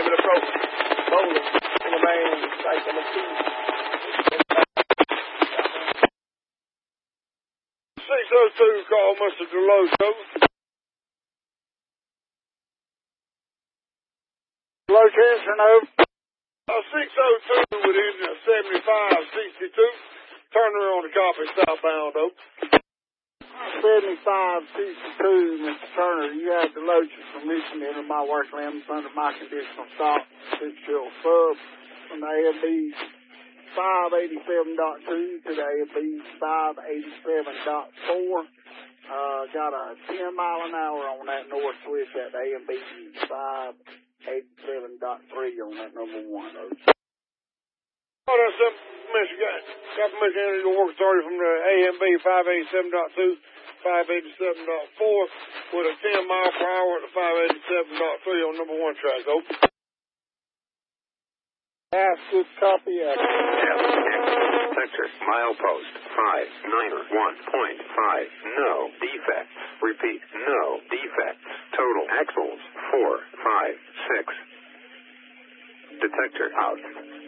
the bowling in the main cycle of 602, call Mr. Deloso. Location over. 602 within 7562. Turner on the copy southbound, Oak. 7562, Mr. Turner, you have the Deloso's permission to enter my work limits under my conditional stop, 6-chill sub, from the AFB 587.2 to the AFB 587.4. Got a 10 mile an hour on that north switch at the AFB 587.3 on that number 1. Oh, that's up, Mr. Got permission to enter your work authority from the AMB 587.2, 587.4 with a 10 mile per hour at the 587.3 on number 1 track, Oak. Pass good copy at Detector, milepost 591.5. No defects. Repeat, no defects. Total axles 4, 5, 6. Detector out.